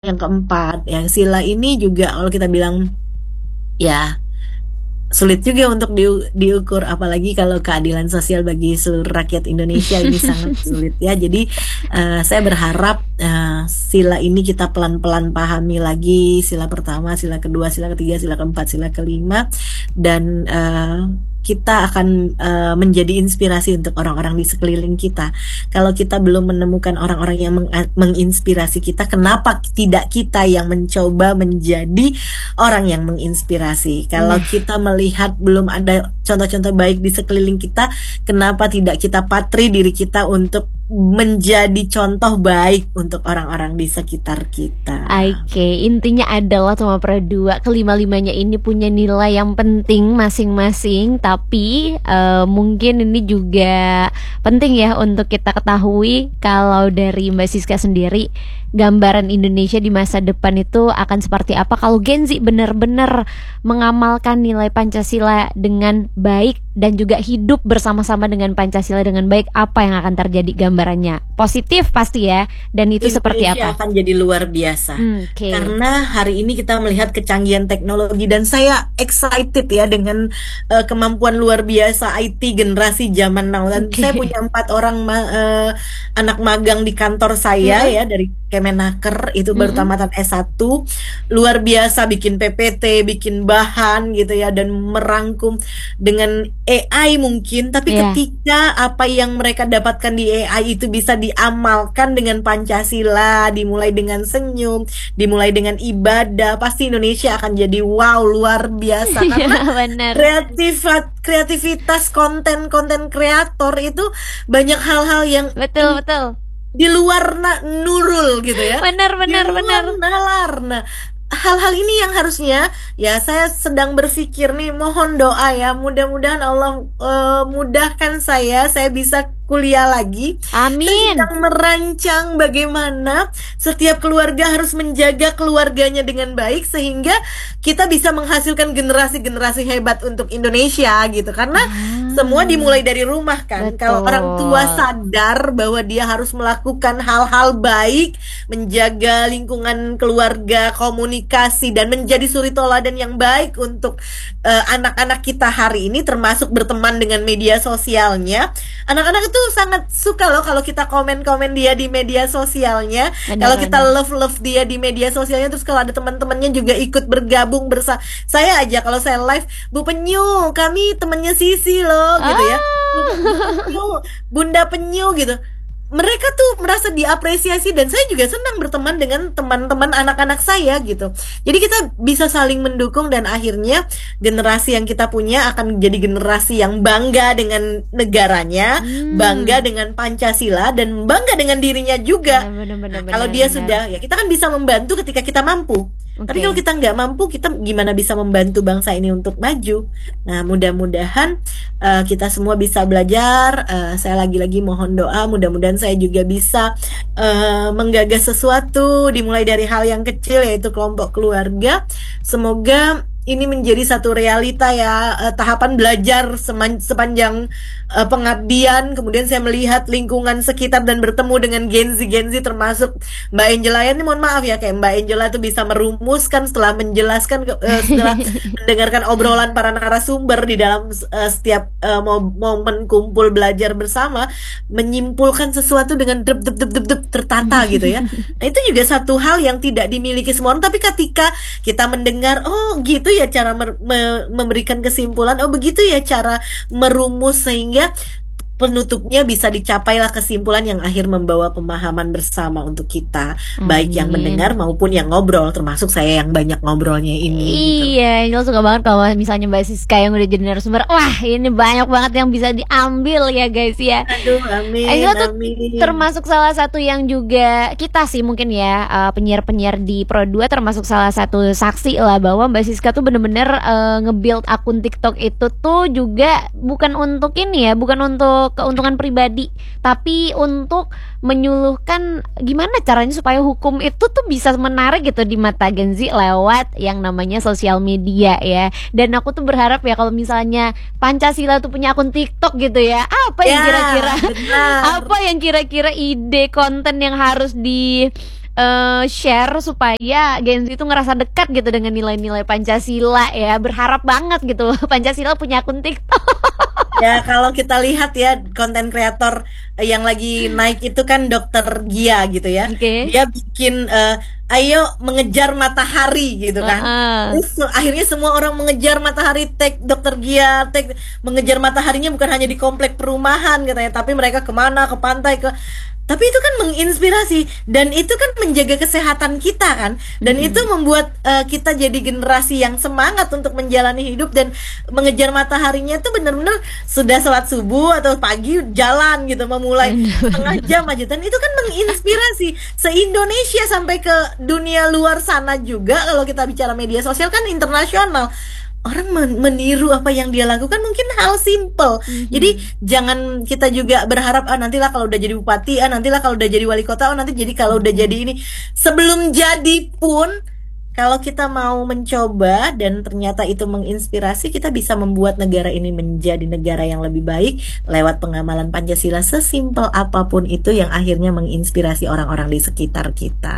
Yang keempat, yang sila ini juga kalau kita bilang ya sulit juga untuk diukur, apalagi kalau keadilan sosial bagi seluruh rakyat Indonesia ini sangat sulit ya. Jadi saya berharap sila ini kita pelan-pelan pahami lagi, sila pertama, sila kedua, sila ketiga, sila keempat, sila kelima, dan kita akan menjadi inspirasi untuk orang-orang di sekeliling kita. Kalau kita belum menemukan orang-orang yang menginspirasi kita, kenapa tidak kita yang mencoba menjadi orang yang menginspirasi? Kalau Nah, kita melihat belum ada contoh-contoh baik di sekeliling kita, kenapa tidak kita patri diri kita untuk menjadi contoh baik untuk orang-orang di sekitar kita? oke, intinya adalah Toma Pradua kelima-limanya ini punya nilai yang penting masing-masing, tapi mungkin ini juga penting ya untuk kita ketahui kalau dari Mbak Siska sendiri, gambaran Indonesia di masa depan itu akan seperti apa kalau Gen Z benar-benar mengamalkan nilai Pancasila dengan baik dan juga hidup bersama-sama dengan Pancasila dengan baik, apa yang akan terjadi gambarannya? Positif pasti ya, dan itu seperti Indonesia apa? akan jadi luar biasa. Oke. Karena hari ini kita melihat kecanggihan teknologi dan saya excited ya dengan kemampuan luar biasa IT generasi zaman now. Dan saya Oke. punya 4 orang anak magang di kantor saya Heeh. ya dari Kemenaker, itu baru Mm-mm. tamatan S1, luar biasa bikin PPT, bikin bahan gitu ya, dan merangkum dengan AI mungkin, tapi Ya, ketika apa yang mereka dapatkan di AI itu bisa diamalkan dengan Pancasila, dimulai dengan senyum, dimulai dengan ibadah, pasti Indonesia akan jadi wow luar biasa. ya Karena benar. kreativitas konten-konten kreator itu banyak hal-hal yang Betul, betul. di luar nurul gitu ya, Benar, di benar, luar benar. nalar. Nah, hal-hal ini yang harusnya ya saya sedang berpikir nih, mohon doa ya, mudah-mudahan Allah mudahkan saya bisa kuliah lagi. Saya Amin. sedang merancang bagaimana setiap keluarga harus menjaga keluarganya dengan baik sehingga kita bisa menghasilkan generasi-generasi hebat untuk Indonesia gitu. Karena semua Ah, dimulai dari rumah kan. Kalau orang tua betul. sadar bahwa dia harus melakukan hal-hal baik, menjaga lingkungan keluarga, komunikasi, dan menjadi suri toladan yang baik untuk anak-anak kita hari ini, termasuk berteman dengan media sosialnya. Anak-anak itu sangat suka loh kalau kita komen-komen dia di media sosialnya, Benar, kalau kita benar. love-love dia di media sosialnya, terus kalau ada teman-temannya juga ikut bergabung bersama. Saya aja kalau saya live, Bu Penyu, kami temennya Sisi loh gitu ya. Bu Penyu, Bunda Penyu gitu. Mereka tuh merasa diapresiasi dan saya juga senang berteman dengan teman-teman anak-anak saya gitu. Jadi kita bisa saling mendukung dan akhirnya generasi yang kita punya akan jadi generasi yang bangga dengan negaranya, bangga Hmm, dengan Pancasila, dan bangga dengan dirinya juga. benar, benar, benar, Nah, kalau benar, dia benar. sudah, ya kita kan bisa membantu ketika kita mampu. Tapi kalau Oke. kita nggak mampu, kita gimana bisa membantu bangsa ini untuk maju? Nah, mudah-mudahan kita semua bisa belajar. Saya lagi-lagi mohon doa, mudah-mudahan saya juga bisa menggagas sesuatu, dimulai dari hal yang kecil, yaitu kelompok keluarga. Semoga ini menjadi satu realita ya, tahapan belajar sepanjang pengabdian. Kemudian saya melihat lingkungan sekitar dan bertemu dengan Gen Z termasuk Mbak Angela ya. Ini mohon maaf ya, kayak Mbak Angela tuh bisa merumuskan setelah menjelaskan setelah mendengarkan obrolan para narasumber di dalam setiap momen kumpul belajar bersama, menyimpulkan sesuatu dengan dep dep dep dep dep tertata gitu ya. Nah, itu juga satu hal yang tidak dimiliki semua orang, tapi ketika kita mendengar, oh gitu ya cara memberikan kesimpulan, oh begitu ya cara merumus, sehingga penutupnya bisa dicapailah kesimpulan yang akhir membawa pemahaman bersama untuk kita, baik yang mendengar Amin. maupun yang ngobrol, termasuk saya yang banyak ngobrolnya ini gitu. Iya, lo suka banget kalau misalnya Mbak Siska yang udah jadi narasumber. Wah, ini banyak banget yang bisa diambil ya guys ya. Aduh, amin, Angela tuh amin. termasuk salah satu yang juga kita sih mungkin ya, penyiar-penyiar di Pro 2 termasuk salah satu saksi lah bahwa Mbak Siska tuh bener-bener nge-build akun TikTok itu tuh juga bukan untuk ini ya, bukan untuk keuntungan pribadi, tapi untuk menyuluhkan gimana caranya supaya hukum itu tuh bisa menarik gitu di mata Gen Z lewat yang namanya sosial media ya. Dan aku tuh berharap ya kalau misalnya Pancasila tuh punya akun TikTok gitu ya. Apa yang Ya, kira-kira benar. apa yang kira-kira ide konten yang harus share supaya Gen Z itu ngerasa dekat gitu dengan nilai-nilai Pancasila ya. Berharap banget gitu Pancasila punya akun TikTok. Ya, kalau kita lihat ya konten kreator yang lagi naik itu kan Dokter Gia gitu ya. Oke. Dia bikin ayo mengejar matahari gitu kan. Heeh. Terus akhirnya semua orang mengejar matahari, tag Dokter Gia, tag mengejar mataharinya bukan hanya di komplek perumahan katanya, tapi mereka kemana, ke pantai, ke, tapi itu kan menginspirasi dan itu kan menjaga kesehatan kita kan, dan itu Mm-mm. membuat kita jadi generasi yang semangat untuk menjalani hidup dan mengejar mataharinya itu benar-benar sudah sholat subuh atau pagi jalan gitu, memulai setengah Bener-bener. jam aja, dan itu kan menginspirasi se-Indonesia sampai ke dunia luar sana juga. Kalau kita bicara media sosial kan internasional, orang meniru apa yang dia lakukan, mungkin hal simple. Jadi Mhm. jangan kita juga berharap ah nantilah kalau udah jadi bupati, ah nantilah kalau udah jadi wali kota, oh nanti jadi kalau udah jadi ini. Sebelum jadi pun, kalau kita mau mencoba dan ternyata itu menginspirasi, kita bisa membuat negara ini menjadi negara yang lebih baik lewat pengamalan Pancasila, sesimpel apapun itu yang akhirnya menginspirasi orang-orang di sekitar kita.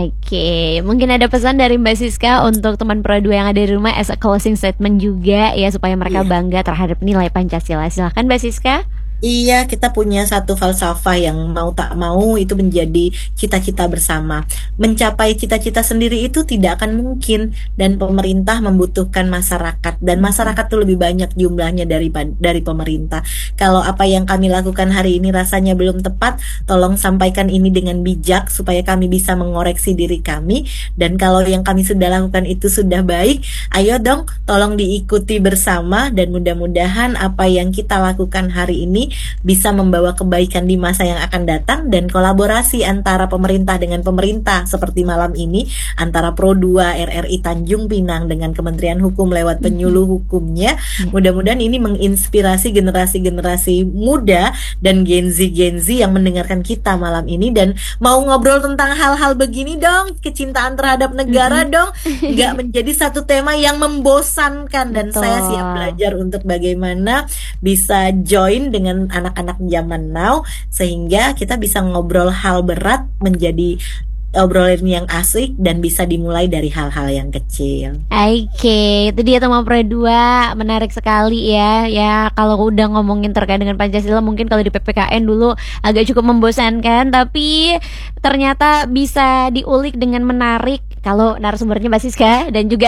Oke, mungkin ada pesan dari Mbak Siska untuk teman Pro 2 yang ada di rumah as a closing statement juga ya supaya mereka Iya. bangga terhadap nilai Pancasila. Silahkan Mbak Siska. Iya, kita punya satu falsafah yang mau tak mau itu menjadi cita-cita bersama. Mencapai cita-cita sendiri itu tidak akan mungkin, dan pemerintah membutuhkan masyarakat, dan Mhm. masyarakat itu lebih banyak jumlahnya dari pemerintah. Kalau apa yang kami lakukan hari ini rasanya belum tepat, tolong sampaikan ini dengan bijak supaya kami bisa mengoreksi diri kami. Dan kalau yang kami sudah lakukan itu sudah baik, ayo dong tolong diikuti bersama, dan mudah-mudahan apa yang kita lakukan hari ini bisa membawa kebaikan di masa yang akan datang, dan kolaborasi antara pemerintah dengan pemerintah seperti malam ini antara Pro 2 RRI Tanjung Pinang dengan Kementerian Hukum lewat Mhm. penyuluh hukumnya, Ya. mudah-mudahan ini menginspirasi generasi-generasi muda dan Gen Z yang mendengarkan kita malam ini, dan mau ngobrol tentang hal-hal begini dong, kecintaan terhadap negara Mhm. dong, nggak menjadi satu tema yang membosankan. Dan saya siap Betul. belajar untuk bagaimana bisa join dengan anak-anak zaman now, sehingga kita bisa ngobrol hal berat menjadi obrolan yang asik dan bisa dimulai dari hal-hal yang kecil. Oke, itu dia teman Pro 2. Menarik sekali ya. Ya, kalau udah ngomongin terkait dengan Pancasila mungkin kalau di PPKN dulu agak cukup membosankan, tapi ternyata bisa diulik dengan menarik kalau narasumbernya Mbak Siska dan juga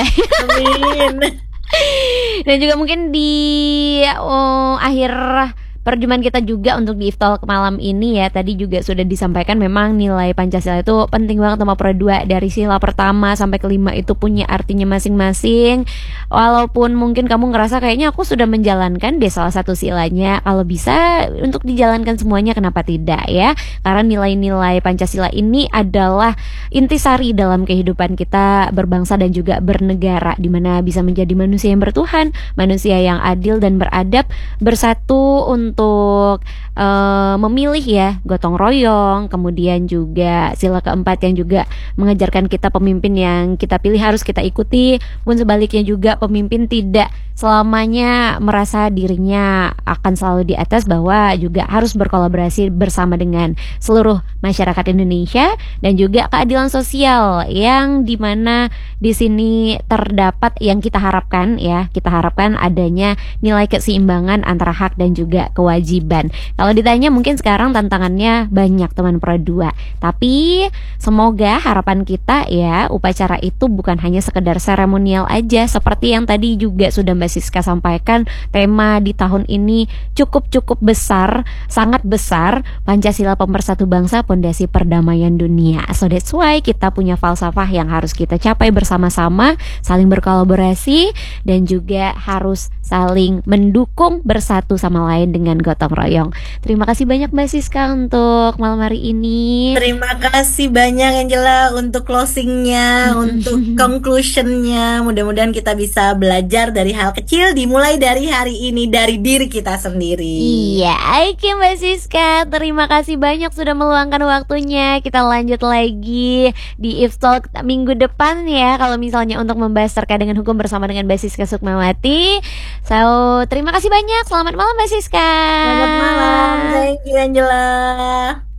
Amin. dan juga mungkin di akhir perjumpaan kita juga untuk di Iftalk malam ini ya. Tadi juga sudah disampaikan memang nilai Pancasila itu penting banget sama Pro 2. Dari sila pertama sampai kelima itu punya artinya masing-masing. Walaupun mungkin kamu ngerasa kayaknya aku sudah menjalankan deh salah satu silanya, kalau bisa untuk dijalankan semuanya kenapa tidak ya. Karena nilai-nilai Pancasila ini adalah intisari dalam kehidupan kita berbangsa dan juga bernegara, di mana bisa menjadi manusia yang bertuhan, manusia yang adil dan beradab, bersatu untuk memilih ya, gotong royong, kemudian juga sila keempat yang juga mengajarkan kita pemimpin yang kita pilih harus kita ikuti, pun sebaliknya juga pemimpin tidak selamanya merasa dirinya akan selalu di atas, bahwa juga harus berkolaborasi bersama dengan seluruh masyarakat Indonesia, dan juga keadilan sosial yang dimana di sini terdapat yang kita harapkan ya, kita harapkan adanya nilai keseimbangan antara hak dan juga kewajiban. Kalau ditanya mungkin sekarang tantangannya banyak teman Pro 2, tapi semoga harapan kita ya upacara itu bukan hanya sekedar seremonial aja, seperti yang tadi juga sudah Mbak Siska sampaikan. Tema di tahun ini cukup besar, sangat besar, Pancasila pemersatu bangsa, pondasi perdamaian dunia. So that's why kita punya falsafah yang harus kita capai bersama-sama, saling berkolaborasi, dan juga harus saling mendukung bersatu sama lain dengan gotong royong. Terima kasih banyak Mbak Siska untuk malam hari ini. Terima kasih banyak Angela untuk closingnya, untuk conclusionnya. Mudah-mudahan kita bisa belajar dari hal kecil, dimulai dari hari ini, dari diri kita sendiri. Iya, oke Mbak Siska, terima kasih banyak sudah meluangkan waktunya. Kita lanjut lagi di If Talk minggu depan ya, kalau misalnya untuk membahas terkait dengan hukum bersama dengan Mbak Siska Sukmawati. So, terima kasih banyak. Selamat malam Mbak Siska. Selamat malam, thank you Angela.